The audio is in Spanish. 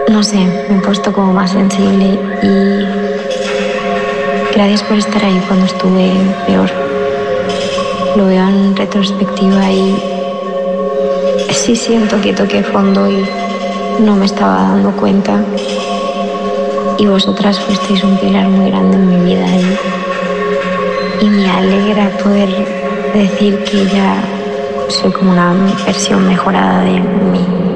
No sé, me he puesto como más sensible y gracias por estar ahí cuando estuve peor. Lo veo en retrospectiva y sí siento que toqué fondo y no me estaba dando cuenta. Y vosotras fuisteis un pilar muy grande en mi vida y me alegra poder decir que ya soy como una versión mejorada de mí.